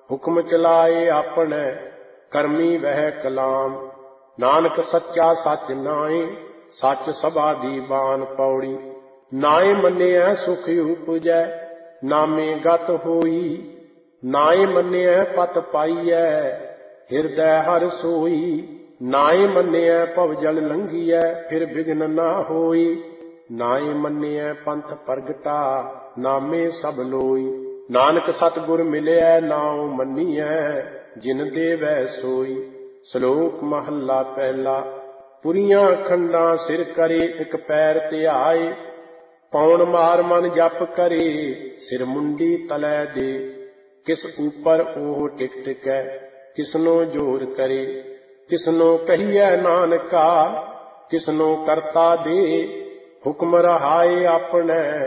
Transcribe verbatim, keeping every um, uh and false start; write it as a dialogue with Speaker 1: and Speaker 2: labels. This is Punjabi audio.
Speaker 1: ਹੁਕਮ ਚਲਾਏ ਆਪਣੇ, ਕਰਮੀ ਵਹਿ ਕਲਾਮ। ਨਾਨਕ ਸੱਚਾ ਸੱਚ ਨਾਏ, ਸੱਚ ਸਭਾ ਦੀ ਬਾਣ ਪੌੜੀ। ਨਾਏ ਮੰਨਿਐ ਸੁਖ ਉਪਜੈ, ਨਾਮੇ ਗਤ ਹੋਈ। ਨਾਏ ਮੰਨਿਐ ਪਤ ਪਾਈਐ, ਹਿਰਦੈ ਹਰਿ ਸੋਈ। ਨਾਏ ਮੰਨਿਐ ਭਵ ਜਲ ਲੰਘੀਐ, ਫਿਰ ਬਿਘਨ ਨਾ ਹੋਈ। ਨਾਏ ਮੰਨਿਐ ਪੰਥ ਪ੍ਰਗਟਾ, ਨਾਮੇ ਸਭ ਲੋਈ। ਨਾਨਕ ਸਤਿਗੁਰ ਮਿਲਿਐ, ਨਾਉ ਮੰਨੀਐ, ਜਿਨ ਦੇਵੈ ਸੋਈ। ਸ਼ਲੋਕ ਮਹੱਲਾ ਪਹਿਲਾ। ਪੁਰੀਆਂ ਖੰਡਾਂ ਸਿਰ ਕਰੇ, ਇੱਕ ਪੈਰ ਧਿਆਏ। ਪੌਣ ਮਾਰ ਮਨ ਜਪ ਕਰੇ, ਸਿਰ ਮੁੰਡੀ ਤਲੈ ਦੇ। ਕਿਸ ਉਪਰ ਉਹ ਟਿਕ ਟਿਕੈ, ਕਿਸਨੋ ਜੋਰ ਕਰੇ। ਕਿਸਨੋ ਕਹੀਐ ਨਾਨਕਾ, ਕਿਸਨੋ ਕਰਤਾ ਦੇ। ਹੁਕਮ ਰਹਾਏ ਆਪਣੈ,